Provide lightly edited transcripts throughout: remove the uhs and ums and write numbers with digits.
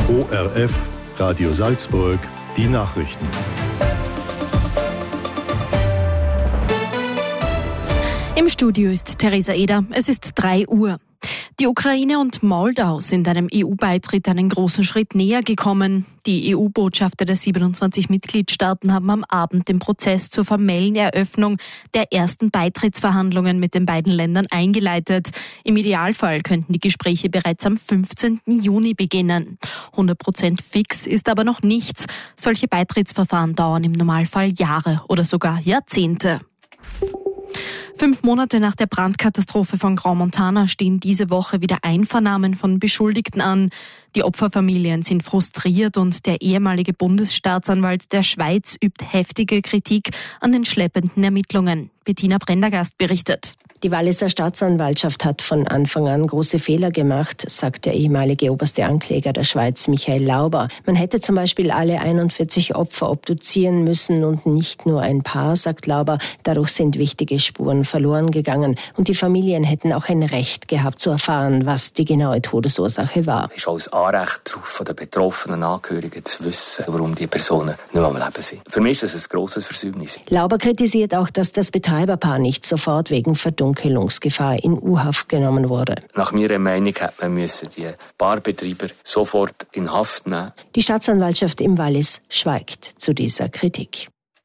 ORF Radio Salzburg, die Nachrichten. Im Studio ist Theresa Eder. Es ist 3 Uhr. Die Ukraine und Moldau sind einem EU-Beitritt einen großen Schritt näher gekommen. Die EU-Botschafter der 27 Mitgliedstaaten haben am Abend den Prozess zur formellen Eröffnung der ersten Beitrittsverhandlungen mit den beiden Ländern eingeleitet. Im Idealfall könnten die Gespräche bereits am 15. Juni beginnen. 100% fix ist aber noch nichts. Solche Beitrittsverfahren dauern im Normalfall Jahre oder sogar Jahrzehnte. 5 Monate nach der Brandkatastrophe von Grand Montana stehen diese Woche wieder Einvernahmen von Beschuldigten an. Die Opferfamilien sind frustriert und der ehemalige Bundesstaatsanwalt der Schweiz übt heftige Kritik an den schleppenden Ermittlungen. Bettina Prendergast berichtet. Die Walliser Staatsanwaltschaft hat von Anfang an große Fehler gemacht, sagt der ehemalige oberste Ankläger der Schweiz, Michael Lauber. Man hätte zum Beispiel alle 41 Opfer obduzieren müssen und nicht nur ein paar, sagt Lauber. Dadurch sind wichtige Spuren verloren gegangen und die Familien hätten auch ein Recht gehabt zu erfahren, was die genaue Todesursache war. Es ist auch ein Anrecht darauf, von den betroffenen Angehörigen zu wissen, warum die Personen nicht mehr am Leben sind. Für mich ist das ein grosses Versäumnis. Lauber kritisiert auch, dass das Betreiberpaar nicht sofort wegen Verdunkelungsgefahr in U-Haft genommen wurde. Nach meiner Meinung hätte man die Barbetreiber sofort in Haft nehmen. Die Staatsanwaltschaft im Wallis schweigt zu dieser Kritik.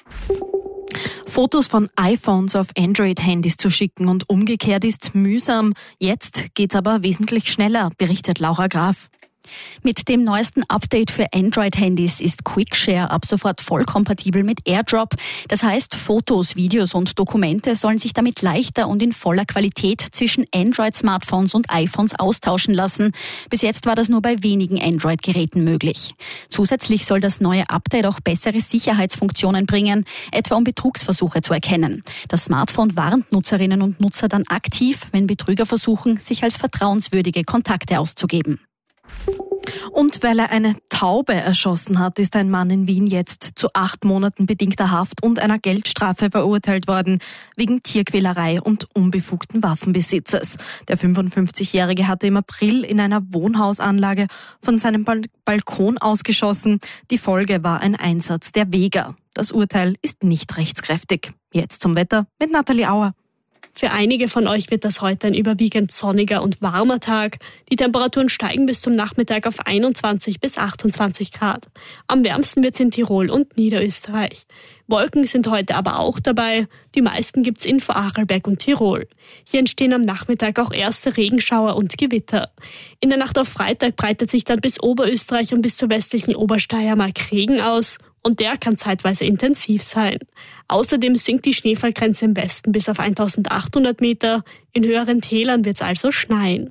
Fotos von iPhones auf Android-Handys zu schicken und umgekehrt ist mühsam. Jetzt geht's aber wesentlich schneller, berichtet Laura Graf. Mit dem neuesten Update für Android-Handys ist QuickShare ab sofort voll kompatibel mit AirDrop. Das heißt, Fotos, Videos und Dokumente sollen sich damit leichter und in voller Qualität zwischen Android-Smartphones und iPhones austauschen lassen. Bis jetzt war das nur bei wenigen Android-Geräten möglich. Zusätzlich soll das neue Update auch bessere Sicherheitsfunktionen bringen, etwa um Betrugsversuche zu erkennen. Das Smartphone warnt Nutzerinnen und Nutzer dann aktiv, wenn Betrüger versuchen, sich als vertrauenswürdige Kontakte auszugeben. Und weil er eine Taube erschossen hat, ist ein Mann in Wien jetzt zu 8 Monaten bedingter Haft und einer Geldstrafe verurteilt worden, wegen Tierquälerei und unbefugten Waffenbesitzes. Der 55-Jährige hatte im April in einer Wohnhausanlage von seinem Balkon ausgeschossen. Die Folge war ein Einsatz der Weger. Das Urteil ist nicht rechtskräftig. Jetzt zum Wetter mit Nathalie Auer. Für einige von euch wird das heute ein überwiegend sonniger und warmer Tag. Die Temperaturen steigen bis zum Nachmittag auf 21 bis 28 Grad. Am wärmsten wird es in Tirol und Niederösterreich. Wolken sind heute aber auch dabei. Die meisten gibt es in Vorarlberg und Tirol. Hier entstehen am Nachmittag auch erste Regenschauer und Gewitter. In der Nacht auf Freitag breitet sich dann bis Oberösterreich und bis zur westlichen Obersteiermark Regen aus. Und der kann zeitweise intensiv sein. Außerdem sinkt die Schneefallgrenze im Westen bis auf 1800 Meter. In höheren Tälern wird es also schneien.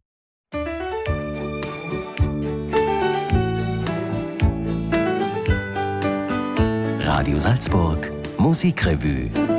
Radio Salzburg, Musikrevue.